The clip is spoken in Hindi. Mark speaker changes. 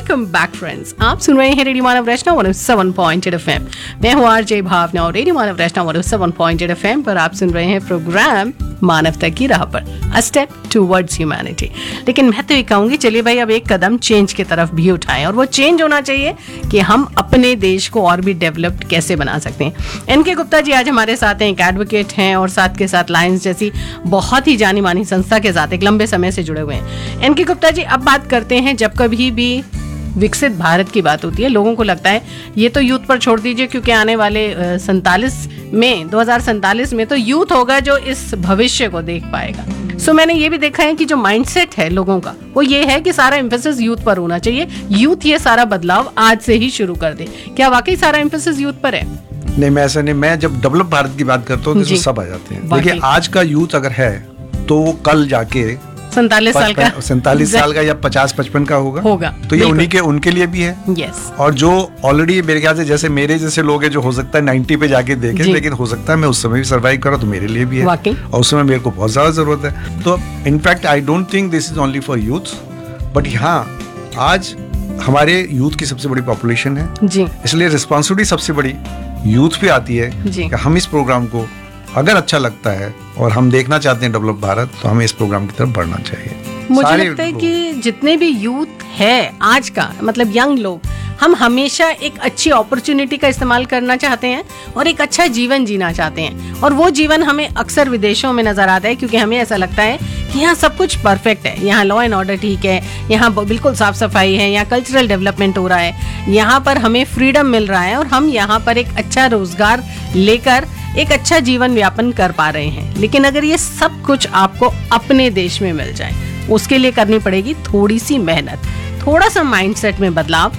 Speaker 1: वेलकम बैक फ्रेंड्स, आप सुन रहे हैं रेडियो मानव वैष्णव 107.8 FM। मैं हूँ आरजे भावना और रेडियो मानव वैष्णव 107.8 FM पर आप सुन रहे हैं प्रोग्राम मानवता की राह पर, अ स्टेप टुवर्ड्स ह्यूमैनिटी। लेकिन मैं तो ये कहूंगी, चलिए भाई अब एक कदम चेंज की तरफ भी उठाएं, और वो चेंज होना चाहिए कि हम अपने देश को और भी डेवलप्ड कैसे बना सकते हैं। एनके गुप्ता जी आज हमारे साथ हैं, एक एडवोकेट हैं और साथ के साथ लायंस जैसी बहुत ही जानी मानी संस्था के साथ एक लंबे समय से जुड़े हुए हैं। एनके गुप्ता जी, अब बात करते हैं, जब कभी भी विकसित भारत की बात होती है लोगों को लगता है ये तो यूथ पर छोड़ दीजिए, क्योंकि आने वाले 2047 में तो यूथ होगा जो इस भविष्य को देख पाएगा। सो मैंने ये भी देखा है कि जो माइंडसेट है लोगों का वो ये है कि सारा एम्फेसिस यूथ पर होना चाहिए, यूथ ये सारा बदलाव आज से ही शुरू कर दे। क्या वाकई सारा एम्फेसिस यूथ पर है?
Speaker 2: नहीं, मैं ऐसा नहीं। मैं जब डेवलप भारत की बात करता हूँ तो सब आ जाते हैं। देखिए, आज का यूथ अगर है तो वो कल जाके
Speaker 1: 47 साल का
Speaker 2: या 50-55 का होगा। तो ये उनके लिए भी है।
Speaker 1: यस।
Speaker 2: और जो ऑलरेडी मेरे ख्याल से जैसे मेरे जैसे लोग हैं जो हो सकता है 90 पे जाके देखें, लेकिन हो सकता है मैं उस समय भी सर्वाइव करा, तो मेरे लिए भी है। और उस समय मेरे को बहुत ज्यादा जरूरत है। तो in fact I don't think this is only for youth, but हाँ, आज हमारे यूथ की सबसे बड़ी पॉपुलेशन है जी, इसलिए रिस्पॉन्सिबिलिटी सबसे बड़ी यूथ पे आती है कि हम इस प्रोग्राम को अगर अच्छा लगता है और हम देखना चाहते हैं डेवलप भारत, तो हमें इस प्रोग्राम की तरफ बढ़ना चाहिए।
Speaker 1: मुझे लगता है कि जितने भी यूथ है आज का, मतलब यंग लोग, हम हमेशा एक अच्छी अपॉर्चुनिटी का इस्तेमाल करना चाहते हैं और एक अच्छा जीवन जीना चाहते हैं। और वो जीवन हमें अक्सर विदेशों में नजर आता है, क्योंकि हमें ऐसा लगता है कि यहाँ सब कुछ परफेक्ट है, यहाँ लॉ एंड ऑर्डर ठीक है, यहाँ बिल्कुल साफ सफाई है, यहाँ कल्चरल डेवलपमेंट हो रहा है, यहाँ पर हमें फ्रीडम मिल रहा है और हम यहाँ पर एक अच्छा रोजगार लेकर एक अच्छा जीवन यापन कर पा रहे हैं। लेकिन अगर ये सब कुछ आपको अपने देश में मिल जाए, उसके लिए करनी पड़ेगी थोड़ी सी मेहनत, थोड़ा सा माइंडसेट में बदलाव,